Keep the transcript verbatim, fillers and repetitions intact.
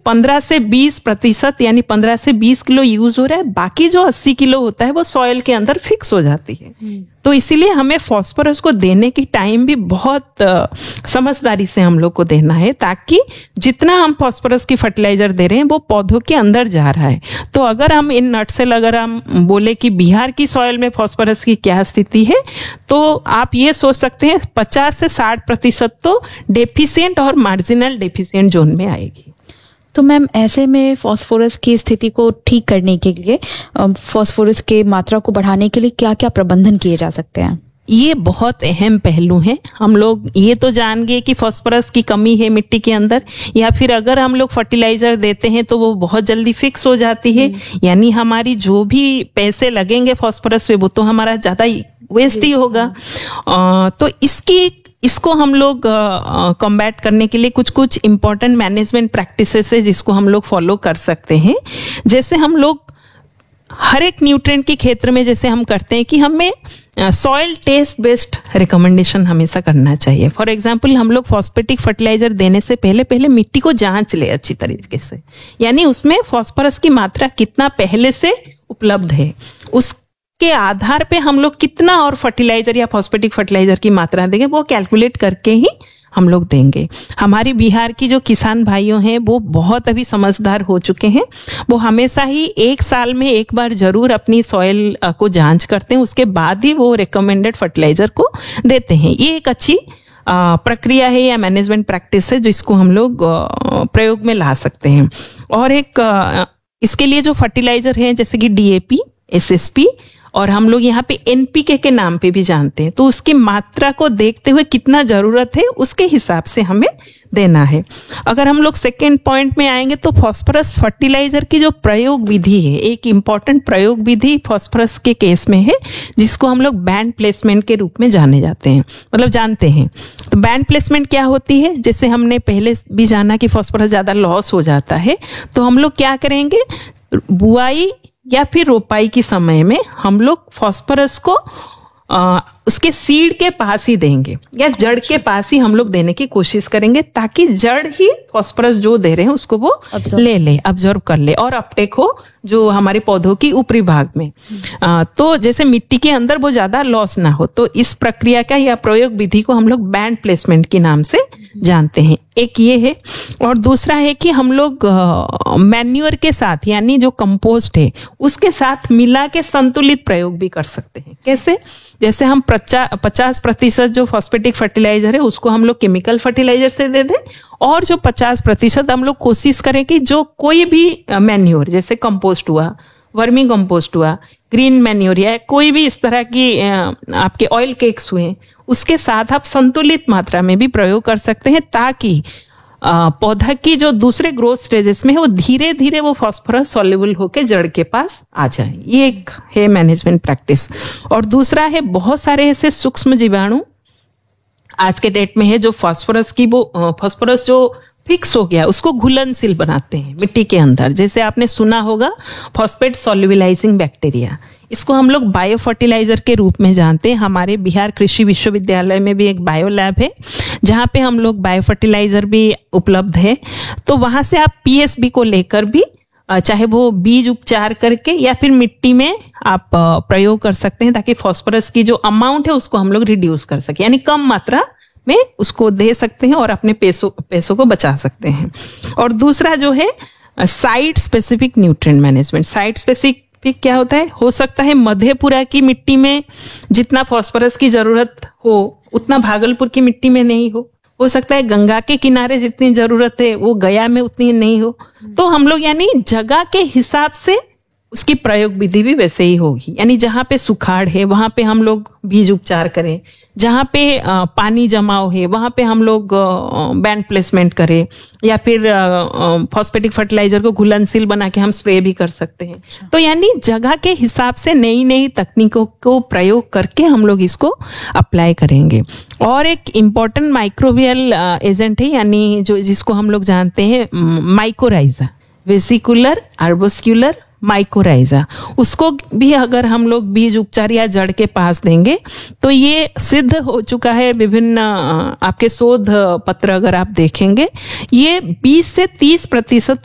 पंद्रह से बीस प्रतिशत यानी पंद्रह से बीस किलो यूज हो रहा है, बाकी जो अस्सी किलो होता है वो सॉइल के अंदर फिक्स हो जाती है। तो इसीलिए हमें फास्फोरस को देने की टाइम भी बहुत uh, समझदारी से हम लोग को देना है, ताकि जितना हम फास्फोरस की फर्टिलाइजर दे रहे हैं वो पौधों के अंदर जा रहा है। तो अगर हम इन नटसेल अगर हम बोले कि बिहार की सॉइल में फास्फोरस की क्या स्थिति है, तो आप ये सोच सकते हैं पचास से साठ प्रतिशत तो डेफिशिएंट और मार्जिनल डेफिशिएंट जोन में आएगी। तो मैम ऐसे में फास्फोरस की स्थिति को ठीक करने के लिए, फास्फोरस के मात्रा को बढ़ाने के लिए क्या क्या प्रबंधन किए जा सकते हैं? ये बहुत अहम पहलू हैं। हम लोग ये तो जान गए कि फास्फोरस की कमी है मिट्टी के अंदर, या फिर अगर हम लोग फर्टिलाइजर देते हैं तो वो बहुत जल्दी फिक्स हो जाती है, यानी हमारी जो भी पैसे लगेंगे फास्फोरस पे वो तो हमारा ज्यादा वेस्ट ही होगा। आ, तो इसकी इसको हम लोग कॉम्बैट करने के लिए कुछ कुछ इम्पोर्टेंट मैनेजमेंट प्रैक्टिसेस है जिसको हम लोग फॉलो कर सकते हैं। जैसे हम लोग हर एक न्यूट्रिएंट के क्षेत्र में जैसे हम करते हैं कि हमें सॉइल टेस्ट बेस्ड रिकमेंडेशन हमेशा करना चाहिए। फॉर एग्जांपल हम लोग फॉस्फेटिक फर्टिलाइजर देने से पहले पहले मिट्टी को जांच ले अच्छी तरीके से, यानी उसमें फास्फोरस की मात्रा कितना पहले से उपलब्ध है, उस के आधार पे हम लोग कितना और फर्टिलाइजर या फॉस्फेटिक फर्टिलाइजर की मात्रा देंगे वो कैलकुलेट करके ही हम लोग देंगे। हमारी बिहार की जो किसान भाइयों हैं वो बहुत अभी समझदार हो चुके हैं, वो हमेशा ही एक साल में एक बार जरूर अपनी सॉइल को जांच करते हैं, उसके बाद ही वो रिकमेंडेड फर्टिलाइजर को देते हैं। ये एक अच्छी प्रक्रिया है या मैनेजमेंट प्रैक्टिस है जिसको हम लोग प्रयोग में ला सकते हैं। और एक इसके लिए जो फर्टिलाइजर है जैसे कि डीएपी, एसएसपी और हम लोग यहाँ पे एनपीके के नाम पे भी जानते हैं, तो उसकी मात्रा को देखते हुए कितना जरूरत है उसके हिसाब से हमें देना है। अगर हम लोग सेकेंड पॉइंट में आएंगे तो फास्फोरस फर्टिलाइजर की जो प्रयोग विधि है, एक इम्पॉर्टेंट प्रयोग विधि फास्फोरस के केस में है जिसको हम लोग बैंड प्लेसमेंट के रूप में जाने जाते हैं, मतलब जानते हैं। तो बैंड प्लेसमेंट क्या होती है, जैसे हमने पहले भी जाना कि फास्फोरस ज्यादा लॉस हो जाता है, तो हम लोग क्या करेंगे, बुआई या फिर रोपाई के समय में हम लोग फास्फोरस को आ, उसके सीड के पास ही देंगे या जड़ के पास ही हम लोग देने की कोशिश करेंगे, ताकि जड़ ही फास्फोरस जो दे रहे हैं उसको वो ले ले, अब्जॉर्ब कर ले और अपटेक हो जो हमारे पौधों की ऊपरी भाग में। आ, तो जैसे मिट्टी के अंदर वो ज्यादा लॉस ना हो, तो इस प्रक्रिया का या प्रयोग विधि को हम लोग बैंड प्लेसमेंट के नाम से जानते हैं। एक ये है, और दूसरा है कि हम लोग मैन्योर के साथ यानी जो कंपोस्ट है उसके साथ मिला के संतुलित प्रयोग भी कर सकते हैं। कैसे, जैसे हम पचास प्रतिशत जो फॉस्फेटिक फर्टिलाइजर है उसको हम लोग केमिकल फर्टिलाइजर से दे दें, और जो पचास प्रतिशत हम लोग कोशिश करें कि जो कोई भी मैन्योर जैसे कंपोस्ट हुआ, वर्मी कंपोस्ट हुआ, ग्रीन मैन्योर या कोई भी इस तरह की आपके ऑयल केक्स हुए, उसके साथ आप संतुलित मात्रा में भी प्रयोग कर सकते हैं, ताकि पौधा की जो दूसरे ग्रोथ स्टेजेस में है वो धीरे धीरे वो फास्फोरस सॉल्युबल होकर जड़ के पास आ जाए। ये एक है मैनेजमेंट प्रैक्टिस। और दूसरा है, बहुत सारे ऐसे सूक्ष्म जीवाणु आज के डेट में है जो फास्फोरस की वो फास्फोरस जो फिक्स हो गया उसको घुलनशील बनाते हैं मिट्टी के अंदर। जैसे आपने सुना होगा फॉस्फेट सॉल्युबलाइजिंग बैक्टीरिया, इसको हम लोग बायो फर्टिलाइजर के रूप में जानते हैं। हमारे बिहार कृषि विश्वविद्यालय में भी एक बायो लैब है जहाँ पे हम लोग बायो फर्टिलाइजर भी उपलब्ध है, तो वहां से आप पीएसबी को लेकर भी चाहे वो बीज उपचार करके या फिर मिट्टी में आप प्रयोग कर सकते हैं, ताकि फास्फोरस की जो अमाउंट है उसको हम लोग रिड्यूस कर सके, यानी कम मात्रा में उसको दे सकते हैं और अपने पैसों पैसों को बचा सकते हैं। और दूसरा जो है site specific nutrient management. Site specific क्या होता है, हो सकता है मधेपुरा की मिट्टी में जितना फास्फोरस की जरूरत हो उतना भागलपुर की मिट्टी में नहीं हो, हो सकता है गंगा के किनारे जितनी जरूरत है वो गया में उतनी नहीं हो। तो हम लोग यानी जगह के हिसाब से उसकी प्रयोग विधि भी वैसे ही होगी, यानी जहाँ पे सुखाड़ है वहां पे हम लोग बीज उपचार करें, जहाँ पे पानी जमाव है वहां पे हम लोग बैंड प्लेसमेंट करें, या फिर फॉस्फेटिक फर्टिलाइजर को घुलनशील बना के हम स्प्रे भी कर सकते हैं। तो यानी जगह के हिसाब से नई नई तकनीकों को प्रयोग करके हम लोग इसको अप्लाई करेंगे। और एक इम्पॉर्टेंट माइक्रोबियल एजेंट है, यानी जो जिसको हम लोग जानते हैं माइकोराइजा, वेसिकुलर आर्बोस्क्यूलर माइकोराइजा, उसको भी अगर हम लोग बीज उपचार या जड़ के पास देंगे तो ये सिद्ध हो चुका है। विभिन्न आपके शोध पत्र अगर आप देखेंगे, ये बीस से तीस प्रतिशत